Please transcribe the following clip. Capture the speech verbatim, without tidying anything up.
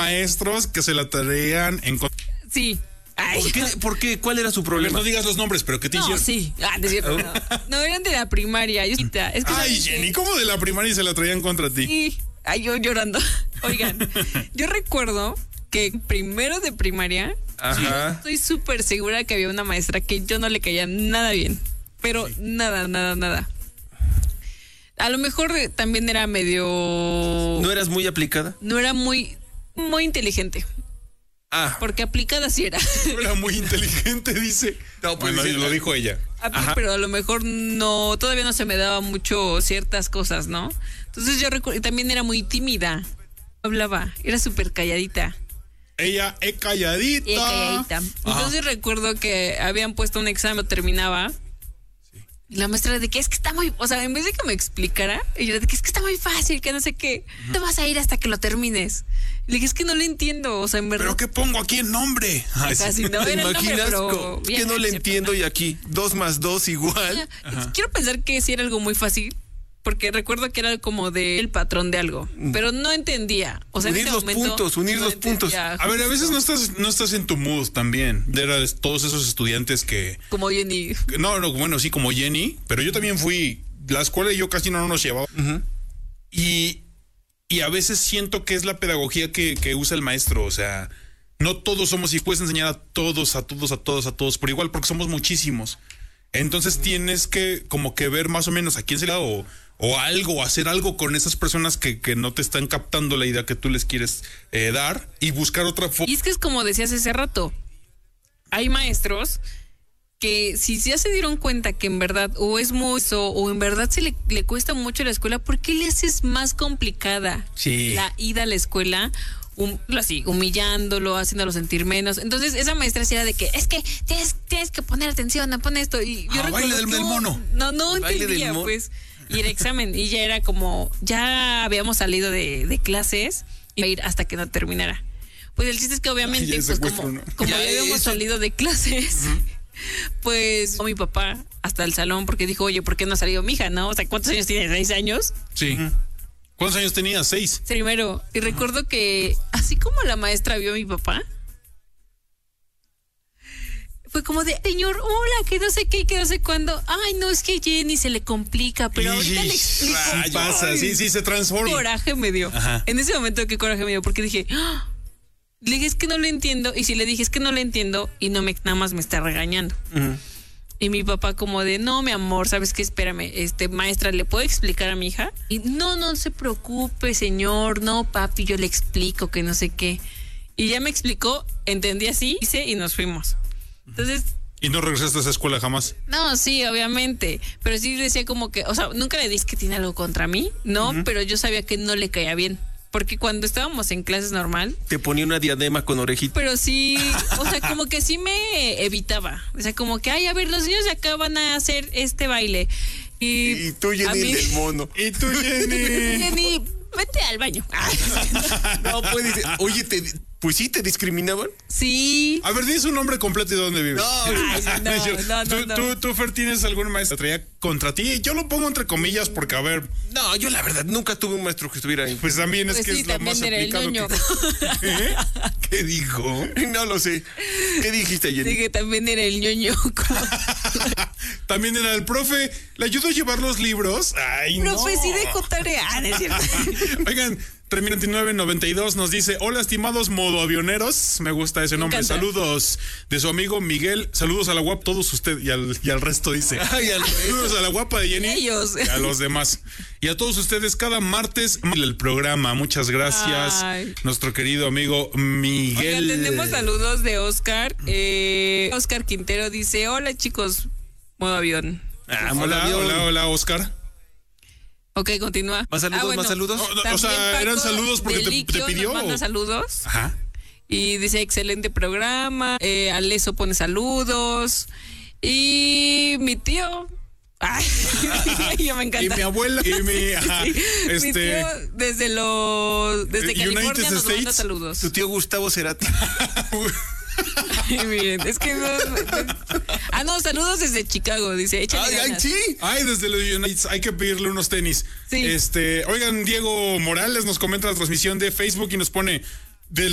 maestros que se la traían en... Sí. Ay. ¿Por qué? ¿Por qué? ¿Cuál era su problema? No digas los nombres, pero ¿qué te No, hicieron? sí. Ah, no, es cierto, no. No, eran de la primaria. Yo, es que Ay, Jenny, ¿cómo de la primaria se la traían contra ti? Sí. Ay, yo llorando. Oigan, yo recuerdo que primero de primaria, Ajá. estoy súper segura que había una maestra que yo no le caía nada bien. Pero sí. nada, nada, nada. A lo mejor también era medio... ¿No eras muy aplicada? No era muy, muy inteligente. Ah. Porque aplicada sí era. No era muy inteligente, dice. No, pues bueno, lo dijo ella. Ajá. Pero a lo mejor no, todavía no se me daba mucho ciertas cosas, ¿no? Entonces yo recuerdo, también era muy tímida. Hablaba, era súper calladita. Ella es calladita. Ella calladita. Entonces Ajá. recuerdo que habían puesto un examen, terminaba. Y la maestra de que es que está muy, o sea, en vez de que me explicara, y yo de que es que está muy fácil, que no sé qué, uh-huh. te vas a ir hasta que lo termines. Le dije, es que no lo entiendo, o sea, en verdad. ¿Pero qué pongo aquí en nombre? Ay, casi no ¿Te era imaginas? Nombre, pero que no le entiendo y aquí dos más dos igual. Ajá. Quiero pensar que sí era algo muy fácil, porque recuerdo que era como de el patrón de algo, pero no entendía. O sea, unir en ese los momento, puntos, unir no los puntos. A ver, a veces no estás, no estás en tu mood también. Era de todos esos estudiantes que... Como Jenny. Que, no, no, bueno, sí, como Jenny, pero yo también fui... La escuela y yo casi no nos llevaba. Uh-huh. Y, y a veces siento que es la pedagogía que, que usa el maestro, o sea... No todos somos, y puedes enseñar a todos, a todos, a todos, a todos, por igual, porque somos muchísimos. Entonces uh-huh. tienes que como que ver más o menos a quién se le da o... O algo, hacer algo con esas personas que, que no te están captando la idea que tú les quieres eh, dar y buscar otra forma. Y es que es como decías hace rato, hay maestros que si ya se dieron cuenta que en verdad o es muy o, o en verdad se le, le cuesta mucho la escuela, ¿por qué le haces más complicada sí. la ida a la escuela? Um, así, humillándolo, haciéndolo sentir menos. Entonces esa maestra decía de que es que tienes, tienes que poner atención, no pon esto. Y yo ah, baile del, del mono. No, no entendía, pues. Y el examen, y ya era como, ya habíamos salido de, de clases y iba a ir hasta que no terminara. Pues el chiste es que obviamente, Ay, pues como, ¿no? como ya, ya habíamos eso. salido de clases, uh-huh. pues mi papá hasta el salón porque dijo, oye, ¿por qué no ha salido mi hija, no? O sea, ¿cuántos años tiene? ¿Seis años? Sí. Uh-huh. ¿Cuántos años tenía? Seis. Primero, y recuerdo uh-huh. que así como la maestra vio a mi papá, fue como de, señor, hola, que no sé qué, que no sé cuándo. Ay, no, es que Jenny se le complica, pero y, ahorita le explico. Ay, pasa, sí, sí, se transforma. Qué coraje me dio. Ajá. En ese momento, qué coraje me dio, porque dije, ¡ah! Le dije, es que no lo entiendo. Y si le dije, es que no lo entiendo, y no me, nada más me está regañando. Uh-huh. Y mi papá como de, no, mi amor, ¿sabes qué? Espérame, este, maestra, ¿le puedo explicar a mi hija? Y no, no se preocupe, señor, no, papi, yo le explico, que no sé qué. Y ya me explicó, entendí así, hice y nos fuimos. Entonces... ¿Y no regresaste a esa escuela jamás? No, sí, obviamente. Pero sí decía como que, o sea, nunca le dije que tiene algo contra mí, ¿no? Uh-huh. Pero yo sabía que no le caía bien. Porque cuando estábamos en clases normal... Te ponía una diadema con orejita. Pero sí, o sea, como que sí me evitaba. O sea, como que, ay, a ver, los niños de acá van a hacer este baile. Y, y tú, Jenny, mí... del mono. Y tú, Jenny. Jenny, vete al baño. No, pues dice, oye, te... Pues sí, ¿te discriminaban? Sí. A ver, dices un nombre completo y dónde vives. No, Ay, no, Yo, no, no, ¿tú, no. tú, tú, Fer, tienes algún maestro que traía contra ti? Yo lo pongo entre comillas porque, a ver... No, yo la verdad nunca tuve un maestro que estuviera ahí. Pues también es pues que sí, es lo más aplicado que... ¿Eh? ¿Qué dijo? No lo sé. ¿Qué dijiste, Jenny? Sí, que también era el ñoño. También era el profe. ¿Le ayudó a llevar los libros? Ay, profe, no. sí dejó tarea, ¿no es cierto? Oigan... Termina veintinueve noventa y dos, nos dice, hola estimados modoavioneros, me gusta ese nombre, saludos de su amigo Miguel, saludos a la guapa, todos ustedes y al, y al resto dice, Ay, al saludos a la guapa de Jenny Ellos. y a los demás, y a todos ustedes cada martes el programa, muchas gracias. Ay. Nuestro querido amigo Miguel. Oigan, tenemos saludos de Oscar, eh, Oscar Quintero dice, hola chicos, modo avión. Ah, hola, avión. hola, hola Oscar. Ok, continúa. ¿Más saludos, ah, bueno, más saludos? No, o sea, Paco ¿eran saludos porque te, te pidió? Nos manda saludos. Ajá. Y dice, excelente programa. Eh, Aleso pone saludos. Y mi tío... Ay, ya me encanta. Y mi abuela y mi... Ajá, sí, este, mi tío desde los... Desde United California nos States. manda saludos. Tu tío Gustavo Cerati. Ay, miren, es que no, ah, no, saludos desde Chicago, dice, échale ay, ganas. Ay, sí. Ay, desde los United States, hay que pedirle unos tenis. Sí. Este, oigan, Diego Morales nos comenta la transmisión de Facebook y nos pone,